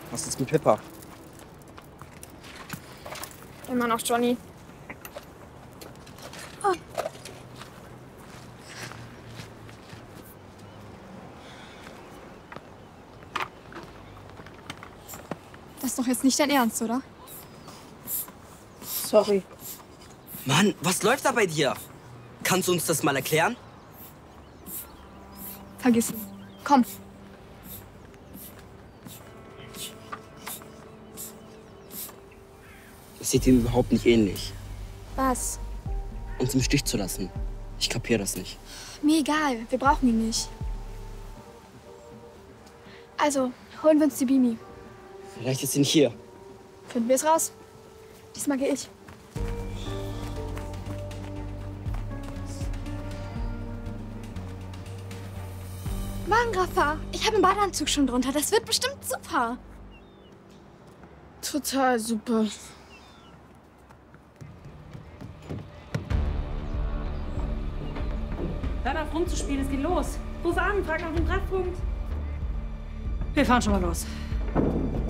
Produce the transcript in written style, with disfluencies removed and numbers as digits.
Was ist mit Pippa? Immer noch Johnny. Oh. Das ist doch jetzt nicht dein Ernst, oder? Sorry. Mann, was läuft da bei dir? Kannst du uns das mal erklären? Vergiss ihn. Komm. Das sieht ihm überhaupt nicht ähnlich. Was? Uns im Stich zu lassen. Ich kapiere das nicht. Mir egal. Wir brauchen ihn nicht. Also, holen wir uns die Bimi. Vielleicht ist sie nicht hier. Finden wir es raus. Diesmal gehe ich. Mann, Rafa, ich habe einen Badeanzug schon drunter. Das wird bestimmt super. Total super. Hör auf rumzuspielen, es geht los. Ruf an, frag nach dem Treffpunkt. Wir fahren schon mal los.